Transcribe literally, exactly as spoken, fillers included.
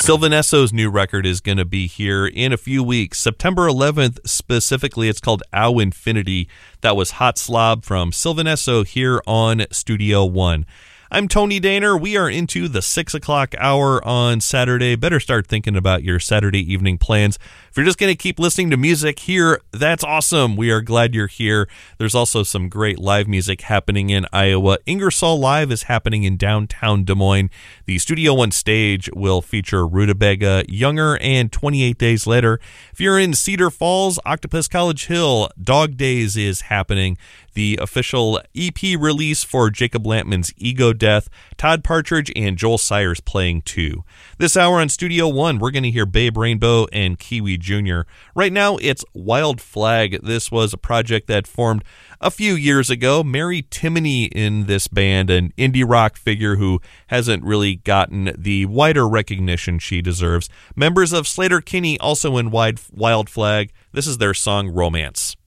Sylvan Esso's new record is going to be here in a few weeks. September eleventh, specifically, it's called Ow Infinity. That was Hot Slob from Sylvan Esso here on Studio One. I'm Tony Daner. We are into the six o'clock hour on Saturday. Better start thinking about your Saturday evening plans. If you're just going to keep listening to music here, that's awesome. We are glad you're here. There's also some great live music happening in Iowa. Ingersoll Live is happening in downtown Des Moines. The Studio One stage will feature Rutabaga, Younger, and twenty-eight Days Later. If you're in Cedar Falls, Octopus College Hill, Dog Days is happening. The official E P release for Jacob Lampman's Ego Death, Todd Partridge and Joel Sayers playing too. This hour on Studio One, we're going to hear Babe Rainbow and Kiwi Junior Right now, it's Wild Flag. This was a project that formed a few years ago. Mary Timoney in this band, an indie rock figure who hasn't really gotten the wider recognition she deserves. Members of Slater Kinney also in Wild Flag. This is their song Romance.